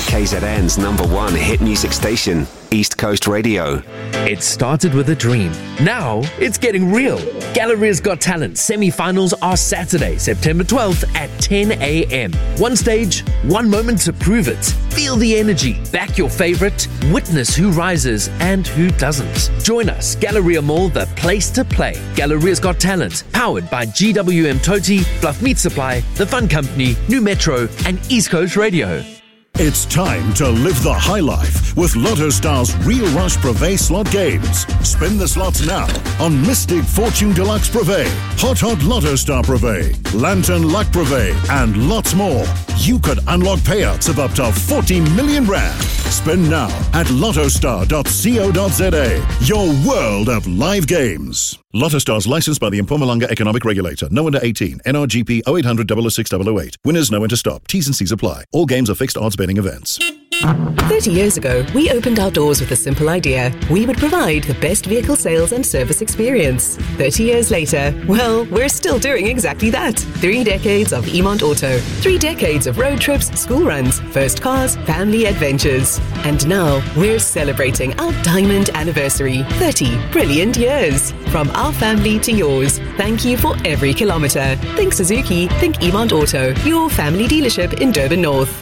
KZN's #1 hit music station, East Coast Radio. It started with a dream. Now it's getting real. Galleria's Got Talent semi-finals are Saturday, September 12th at 10 a.m. One stage, one moment to prove it. Feel the energy, back your favorite, witness who rises and who doesn't. Join us, Galleria Mall, the place to play. Galleria's Got Talent, powered by GWM Toti, Bluff Meat Supply, The Fun Company, New Metro and East Coast Radio. It's time to live the high life with Lotto Star's Real Rush Privé slot games. Spin the slots now on Mystic Fortune Deluxe Privé, Hot Lotto Star Privé, Lantern Luck Privé, and lots more. You could unlock payouts of up to 40 million rand. Spin now at lottostar.co.za. Your world of live games. Lotto Stars licensed by the Mpumalanga Economic Regulator. No under 18. NRGP 0800 006 008. Winners know when to stop. T's and C's apply. All games are fixed odds betting events. 30 years ago, we opened our doors with a simple idea. We would provide the best vehicle sales and service experience. 30 years later, well, we're still doing exactly that. 3 decades of Emont Auto. 3 decades of road trips, school runs, first cars, family adventures. And now, we're celebrating our diamond anniversary. 30 brilliant years. From our family to yours. Thank you for every kilometre. Think Suzuki, think Emont Auto. Your family dealership in Durban North.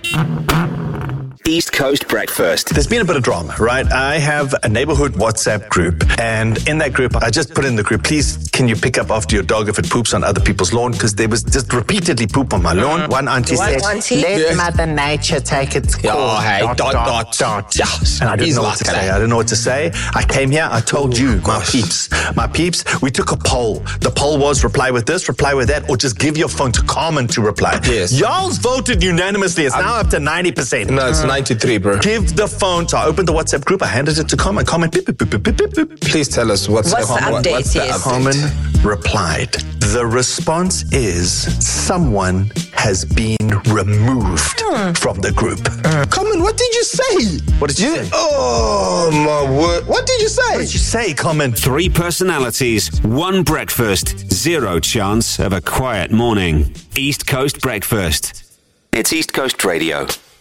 East Coast Breakfast. There's been a bit of drama, right? I have a neighborhood WhatsApp group, and in that group, I just put in the group, please, can you pick up after your dog if it poops on other people's lawn? Because there was just repeatedly poop on my lawn. One auntie said, let Mother Nature take its course. Oh, hey, dot. Yeah. And I didn't know what to say. I didn't know what to say. I came here, I told you, my peeps, we took a poll. The poll was reply with this, reply with that, or just give your phone to Carmen to reply. Yes. Y'all's voted unanimously. It's now up to 90%. No, it's 93, bro. Give the phone. So I opened the WhatsApp group. I handed it to Carmen. Carmen, beep, beep, beep, beep, beep, beep. Please tell us what's the update. What's the update? Carmen replied, the response is someone has been removed from the group. Carmen, what did you say? What did you say? Oh, my word. What did you say? What did you say, Carmen? 3 personalities, 1 breakfast, 0 chance of a quiet morning. East Coast Breakfast. It's East Coast Radio.